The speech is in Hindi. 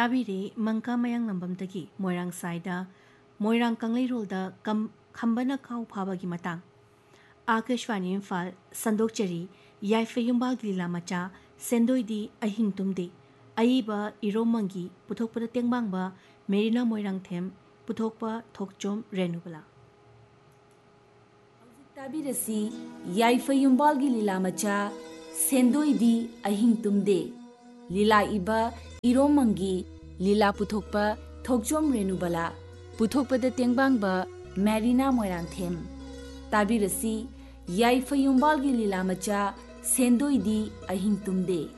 ताबीरे मंका मयांग लंबमदगी मोइरांग साइदा मोइरांग कंगलेरोलदा खंबना खाउ फाबगी मतंग आकाशवाणी इम्फाल संदोकचरी याइफयुंबाल लीला मचा सेंदोइदी अहिंग तुमदे अईबा इरोमंगी पुथोकपदा तेंगबांगबा मेरिना मोइरांग थेम पुथोकपा थोकचोम रेनुबला ताबीरसी याइफयुंबालगी लीला मचा सेंदोइदी अहिंग तुमदे लीला इबा इरोमंगी लीला पुथोकपा थोकचोम रेनुबला पुथोकपदा तेंगबांगबा मेरिना मोइरांग थेम ताबीरसी याइफयुंबालगी लीला मचा सेंदोइदी अहिंग तुमदे।